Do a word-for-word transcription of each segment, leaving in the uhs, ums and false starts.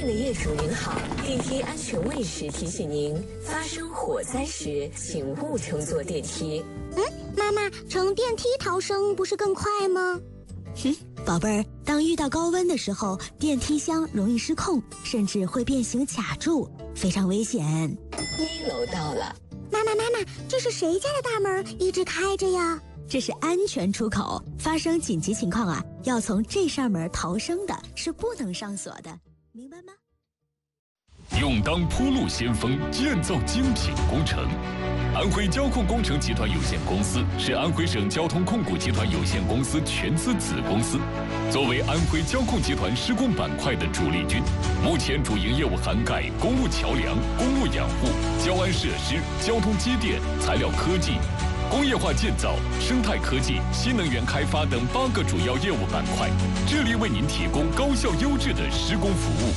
敬的业主您好，电梯安全卫士提醒您，发生火灾时请勿乘坐电梯。 嗯，妈妈，乘电梯逃生不是更快吗？ 哼，宝贝儿，当遇到高温的时候，电梯箱容易失控，甚至会变形卡住，非常危险。 一楼到了。 妈妈，妈妈，这是谁家的大门一直开着呀？ 这是安全出口，发生紧急情况啊，要从这扇门逃生的，是不能上锁的，明白吗？ 勇当铺路先锋，建造精品工程。安徽交控工程集团有限公司是安徽省交通控股集团有限公司全资子公司，作为安徽交控集团施工板块的主力军，目前主营业务涵盖公路桥梁、公路养护、交安设施、交通机电、材料科技、工业化建造、生态科技、新能源开发等八个主要业务板块，致力为您提供高效优质的施工服务。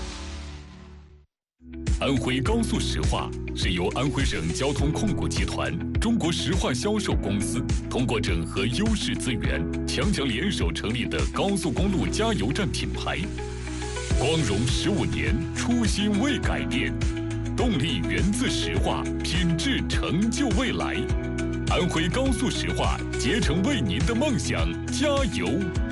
安徽高速石化是由安徽省交通控股集团、中国石化销售公司通过整合优势资源，强强联手成立的高速公路加油站品牌。光荣十五年，初心未改变，动力源自石化，品质成就未来。安徽高速石化，竭诚为您的梦想加油。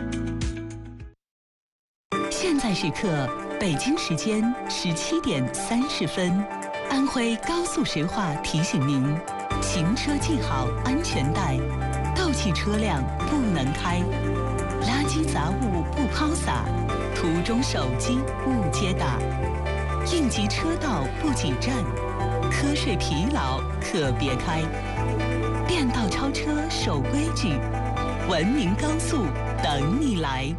现在时刻，北京时间十七点三十分，安徽高速石化提醒您：行车系好安全带，倒汽车辆不能开，垃圾杂物不抛洒，途中手机勿接打，应急车道不挤站，瞌睡疲劳可别开。变道超车守规矩，文明高速等你来。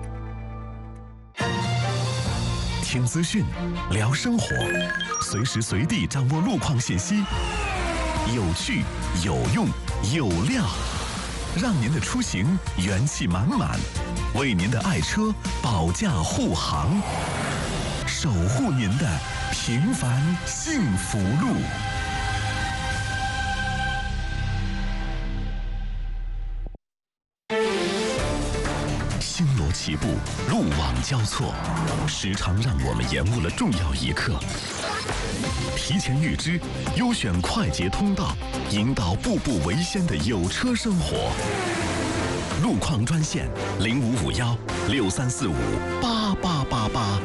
听资讯，聊生活，随时随地掌握路况信息，有趣、有用、有料，让您的出行元气满满，为您的爱车保驾护航，守护您的平凡幸福路。星罗棋布，路网交错，时常让我们延误了重要一刻。提前预知，优选快捷通道，引导步步为先的有车生活。路况专线零五五幺六三四五八八八八。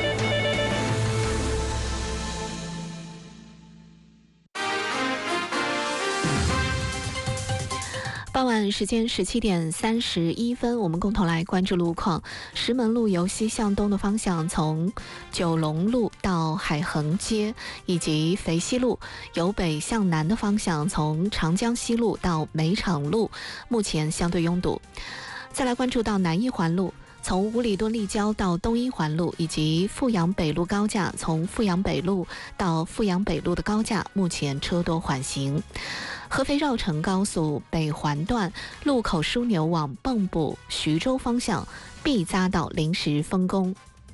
傍晚时间十七点三十一分，我们共同来关注路况。石门路由西向东的方向，从九龙路到海衡街，以及肥西路由北向南的方向，从长江西路到梅场路，目前相对拥堵。再来关注到南一环路，从五里墩立交到东一环路，以及富阳北路高架，从富阳北路到富阳北路的高架，目前车多缓行。合肥绕城高速北环段路口枢纽往蚌埠、徐州方向必匝道临时封工，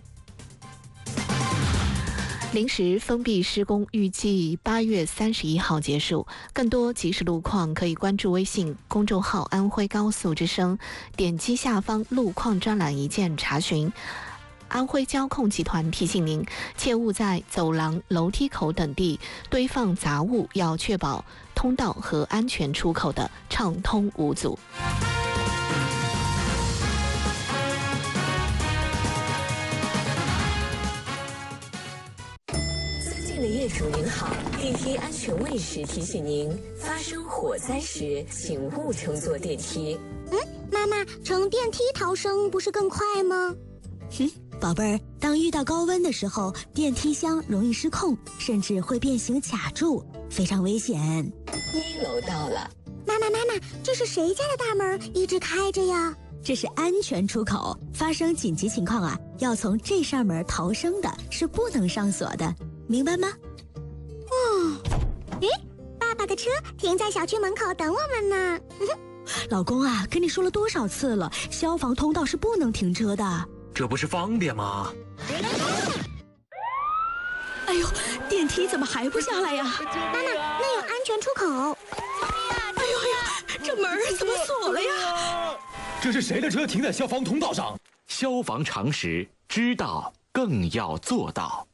临时封闭施工，预计八月三十一号结束。更多即时路况可以关注微信公众号安徽高速之声，点击下方路况专栏一键查询。安徽交控集团提醒您，切勿在走廊、楼梯口等地堆放杂物，要确保通道和安全出口的畅通无阻。 尊敬的业主您好，电梯安全卫士提醒您，发生火灾时请勿乘坐电梯。 嗯，妈妈，乘电梯逃生不是更快吗？ 哼，宝贝儿，当遇到高温的时候，电梯箱容易失控，甚至会变形卡住，非常危险。 一楼到了。 妈妈，妈妈，这是谁家的大门一直开着呀？ 这是安全出口，发生紧急情况啊，要从这扇门逃生的，是不能上锁的，明白吗？ 哦，咦，爸爸的车停在小区门口等我们呢。 老公啊，跟你说了多少次了，消防通道是不能停车的。 这不是方便吗？ 哎呦，电梯怎么还不下来呀？ 妈妈，那有安全出口。 哎呦呀，这门怎么锁了呀？ 这是谁的车停在消防通道上？消防常识，知道更要做到。